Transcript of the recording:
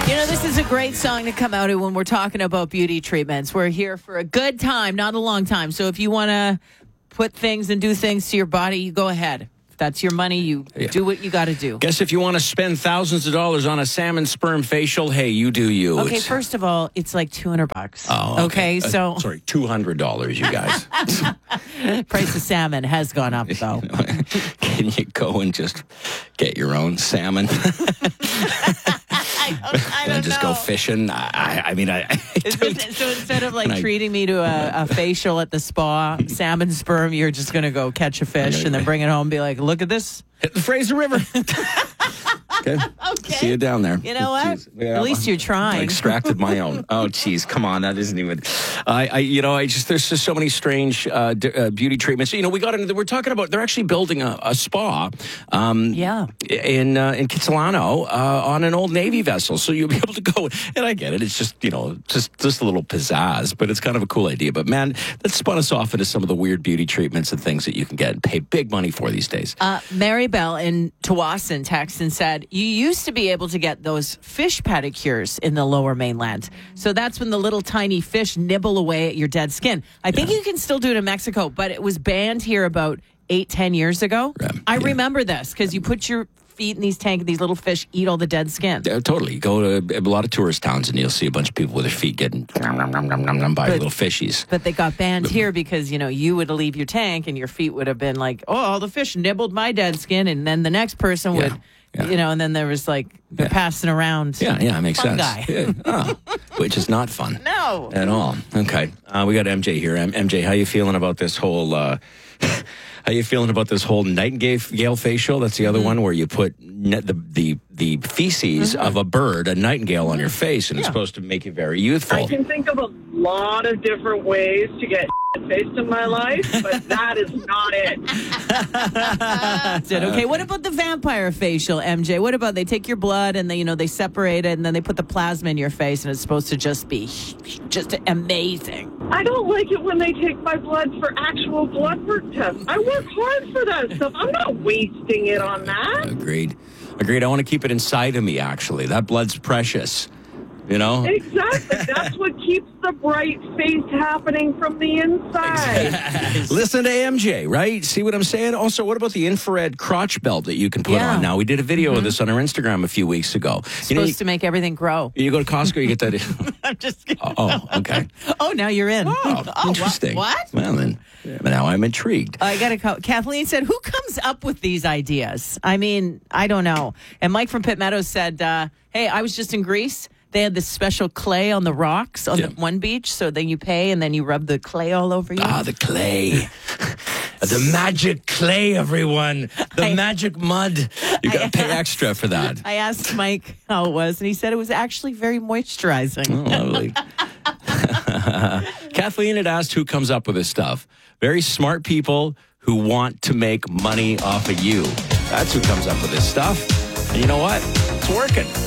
You know, this is a great song to come out of when we're talking about beauty treatments. We're here for a good time, not a long time. So if you want to put things and do things to your body, you go ahead. If that's your money, you do what you got to do. Guess if you want to spend thousands of dollars on a salmon sperm facial, hey, you do you. Okay, first of all, it's like $200. Oh, okay. So sorry, $200, you guys. price of salmon has gone up, though. Can you go and just get your own salmon? I don't just know. go fishing. I mean, So instead of like treating me to a facial at the spa, salmon sperm, you're just going to go catch a fish and then bring it home and be like, look at this. hit the Fraser River. Okay. See you down there. You know what? At least you're trying. I extracted my own. Oh, geez, come on, that isn't even. There's just so many strange beauty treatments. You know, we're talking about. They're actually building a spa. In Kitsilano on an old Navy vessel, so you'll be able to go. And I get it. It's just just a little pizzazz, but it's kind of a cool idea. But man, that spun us off into some of the weird beauty treatments and things that you can get and pay big money for these days. Mary Bell in Tawasin texted and said, you used to be able to get those fish pedicures in the Lower Mainland. So that's when the little tiny fish nibble away at your dead skin. I think you can still do it in Mexico, but it was banned here about 8-10 years ago. I remember this because you put your feet in these tanks and these little fish eat all the dead skin. Yeah, totally. You go to a lot of tourist towns and you'll see a bunch of people with their feet getting by little fishies. But they got banned here because, you would leave your tank and your feet would have been like, oh, all the fish nibbled my dead skin. And then the next person would, and then there was like, they're passing around. Yeah, it makes fungi. sense. Which is not fun. No. At all. Okay. We got MJ here. MJ, how you feeling about this whole... How you feeling about this whole nightingale facial? That's the other one where you put the feces of a bird, a nightingale, on your face, and it's supposed to make you very youthful. I can think of a lot of different ways to get faced in my life, but that is not it. That's it. Okay, what about the vampire facial, MJ? What about they take your blood and they separate it and then they put the plasma in your face and it's supposed to just be just amazing? I don't like it when they take my blood for actual blood work tests. I work hard for that stuff. I'm not wasting it on that. Agreed. I want to keep it inside of me, actually. That blood's precious. Exactly. That's what keeps the bright face happening from the inside. Listen to MJ, right? See what I'm saying? Also, what about the infrared crotch belt that you can put on now? We did a video of this on our Instagram a few weeks ago. Supposed to make everything grow. You go to Costco, you get that. I'm just kidding. Oh, okay. Oh, now you're in. Oh, interesting. What? Well, then, now I'm intrigued. I got to call. Kathleen said, who comes up with these ideas? I mean, I don't know. And Mike from Pitt Meadows said, hey, I was just in Greece. They had this special clay on the rocks on the one beach. So then you pay and then you rub the clay all over you. The clay. The magic clay, everyone. The magic mud. You got to pay extra for that. I asked Mike how it was, and he said it was actually very moisturizing. Oh, lovely. Kathleen had asked who comes up with this stuff. Very smart people who want to make money off of you. That's who comes up with this stuff. And you know what? It's working.